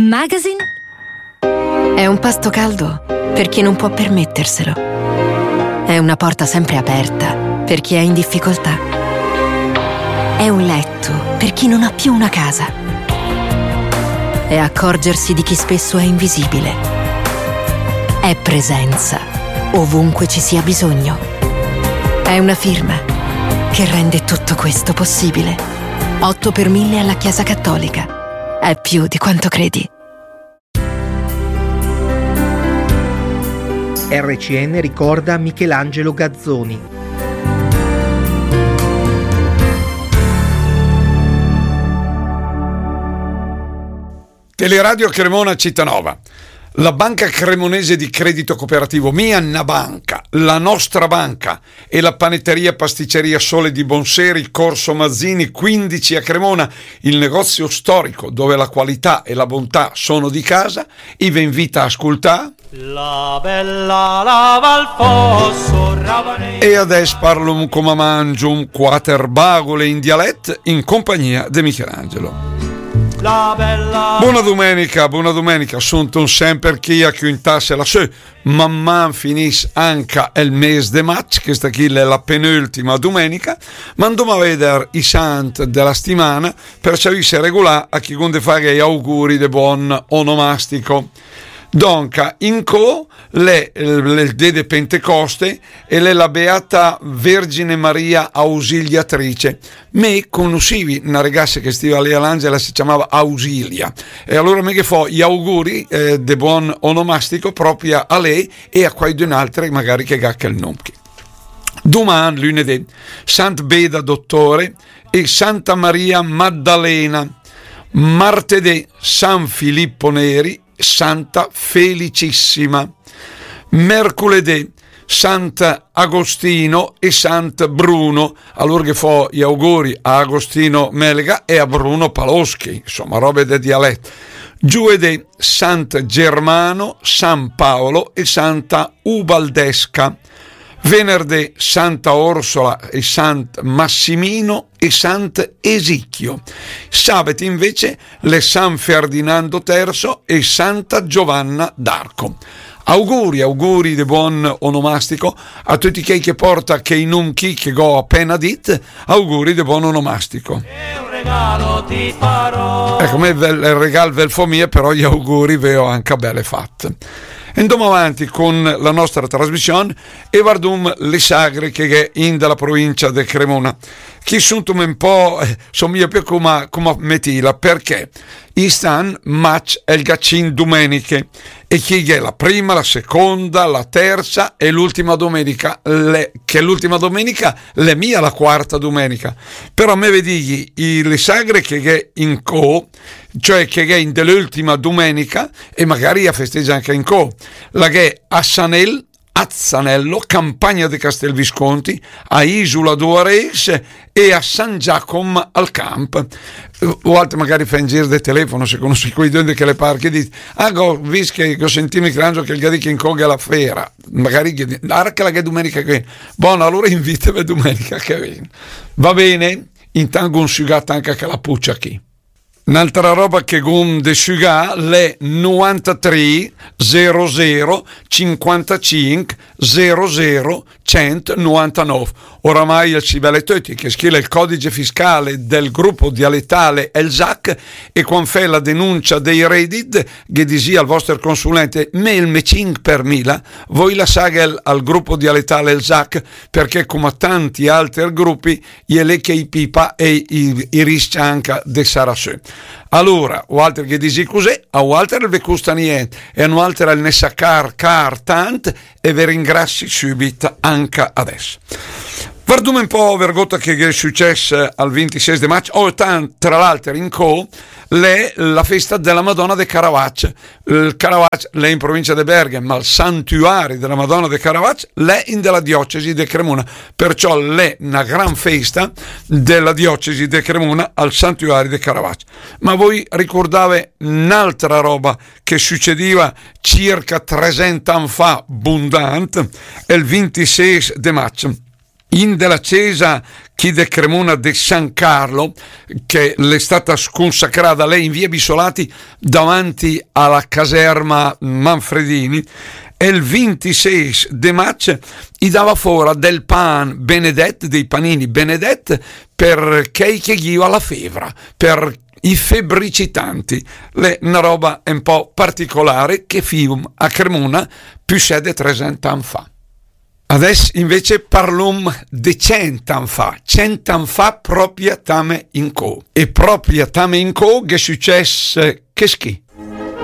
Magazine è un pasto caldo per chi non può permetterselo. È una porta sempre aperta per chi è in difficoltà. È un letto per chi non ha più una casa. È accorgersi di chi spesso è invisibile. È presenza ovunque ci sia bisogno. È una firma che rende tutto questo possibile. 8 per 1000 alla Chiesa Cattolica. È più di quanto credi. RCN ricorda Michelangelo Gazzoni. Teleradio Cremona Cittadella. La banca cremonese di credito cooperativo Mia Banca, la nostra banca, e la panetteria pasticceria Sole di Bonseri, Corso Mazzini 15 a Cremona, il negozio storico dove la qualità e la bontà sono di casa, vi invita a ascoltare. La bella lava al fosso ravanese. E adesso parlo come mangium quater bagole in dialetto in compagnia di Michelangelo. Buona domenica, sono sempre chi a chiuntasse la sua, man man finis anche il mese de match, che sta qui è la penultima domenica, ma andiamo a vedere i sant della settimana per servizio regolare a chi conde fare gli auguri di buon onomastico. Donca, in co le de Pentecoste e le la Beata Vergine Maria Ausiliatrice. Me conoscevi una ragazza che stiva lì all'Angela, si chiamava Ausilia, e allora me che fa gli auguri de buon onomastico proprio a lei e a qualcun altro magari che gacca il nome. Domani, lunedì, Sant Beda Dottore e Santa Maria Maddalena. Martedì, San Filippo Neri, Santa Felicissima. Mercoledì Sant'Agostino e Sant Bruno, allora che fa gli auguri a Agostino Melega e a Bruno Paloschi, insomma robe del dialetto. Giovedì Sant Germano, San Paolo e Santa Ubaldesca. Venerdì Santa Orsola e Sant Massimino e Sant'Esicchio. Sabato invece le San Ferdinando III e Santa Giovanna d'Arco. Auguri di buon onomastico a tutti quelli che porta che in un chi che go appena dit, auguri di buon onomastico. E un regalo ti farò. Ecco, me il regalo vel fo mie, però gli auguri ve ho anche belle fatte. Andiamo avanti con la nostra trasmissione e guardiamo le sagre che è in della provincia di Cremona. Chi sono un po' somiglia più come Metila, perché i stan match el gaccin domeniche e chi è la prima, la seconda, la terza e l'ultima domenica, che l'ultima domenica è mia la quarta domenica. Però a me vedi le sagre che è in co, cioè che è in dell'ultima domenica e magari a festeggia anche in co, la che è a Sanel, Azzanello, Campagna di Castelvisconti, a Isola d'Uares e a San Giacomo al Camp. O altri magari fa in giro del telefono, se conosci quei due che le parchi, dici, visto che ho sentito Michelangelo che il gadi che incoga la fera, magari che la che domenica che viene. Buono, allora invitami domenica che viene. Va bene? Intanto un sugato anche che la puccia qui. Un'altra roba che gum de sugà le 93 00 55 00 199. Oramai il cibeletoti che scrive il codice fiscale del gruppo dialettale El Zac e quando fa la denuncia dei reddit che disia al vostro consulente mail mecing per mila, voi la sagel al gruppo dialettale El Zac perché come tanti altri gruppi gliele che i pipa e i riscia anche de Sarasù. Allora, o altri che dici così, a o altri ve costa niente, e a un altro ne sa car tant, e vi ringrazio subito anche adesso. Guardiamo un po' vergogna che è successo al 26 di maggio, tra l'altro in co, la festa della Madonna de Caravaggio. Il Caravaggio è in provincia di Bergamo, ma il santuario della Madonna de Caravaggio è in della diocesi di Cremona, perciò è una gran festa della diocesi di Cremona al santuario di Caravaggio. Ma voi ricordate un'altra roba che succedeva circa 300 anni fa, abbondante, il 26 di maggio. in della Cesa chi de Cremona de San Carlo, che l'è stata sconsacrata lei in via Bisolati davanti alla caserma Manfredini, e il 26 de maggio gli dava fuori del pan Benedetto, dei panini Benedetto, per chi che gli la febra, per i febbricitanti, una roba un po' particolare che film a Cremona più sede 300 anni fa. Adesso invece parliamo di 100 anni fa proprio tame in co. E proprio tame in co che è successo che schi.